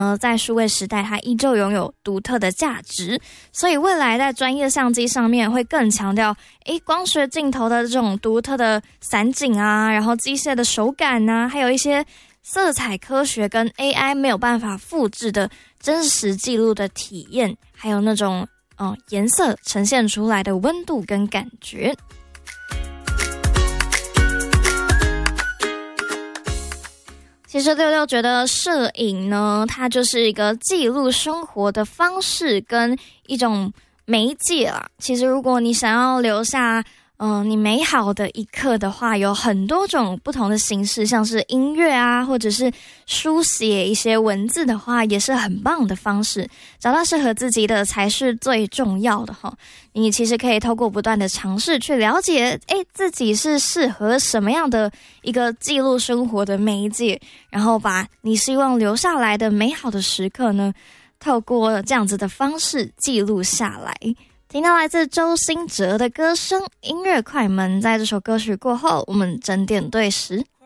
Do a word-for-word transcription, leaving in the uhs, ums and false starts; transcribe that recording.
呃，在数位时代它依旧拥有独特的价值，所以未来在专业相机上面会更强调诶光学镜头的这种独特的散景啊，然后机械的手感啊，还有一些色彩科学跟 A I 没有办法复制的真实记录的体验，还有那种呃颜色呈现出来的温度跟感觉。其实六六觉得摄影呢，它就是一个记录生活的方式跟一种媒介啦。其实如果你想要留下嗯、呃，你美好的一刻的话，有很多种不同的形式，像是音乐啊，或者是书写一些文字的话，也是很棒的方式。找到适合自己的才是最重要的哈。你其实可以透过不断的尝试去了解，诶，自己是适合什么样的一个记录生活的媒介，然后把你希望留下来的美好的时刻呢，透过这样子的方式记录下来。听到来自周兴哲的歌声，音乐快门。在这首歌曲过后，我们整点对时。